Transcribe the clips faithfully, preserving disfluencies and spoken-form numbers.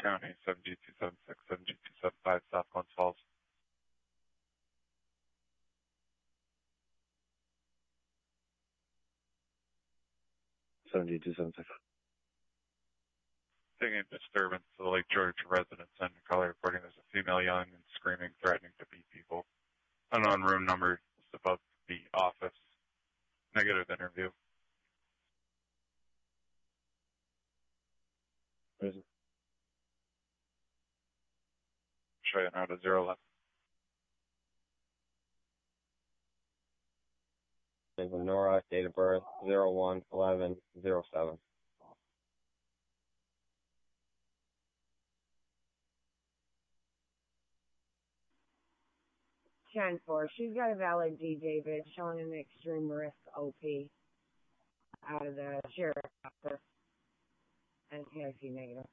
County, seven G two seven six, seven G two seven five, South Glens Falls. seven G two seven six. Seeing a disturbance to the Lake George residence and caller reporting there's a female yelling and screaming, threatening to beat people. Unknown room number is above the office. Negative interview. Where is it? Show you now to zero left. Nora, date of birth, zero one eleven zero seven. ten four. She's got a valid D, David, showing an extreme risk O P out of the sheriff's office and T I C negative.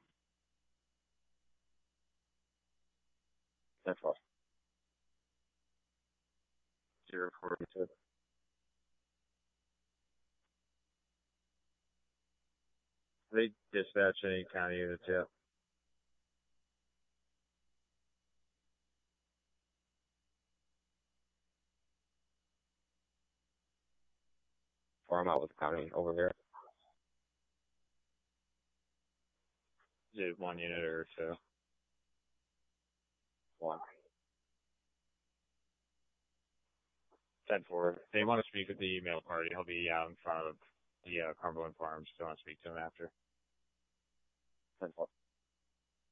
ten four. zero four two. They dispatch any county units yet? Or I'm out with the county over here. Is it one unit or two? One. ten four. They want to speak with the email party. He'll be out in front of the uh, Cumberland Farms. They want to speak to him after. ten four.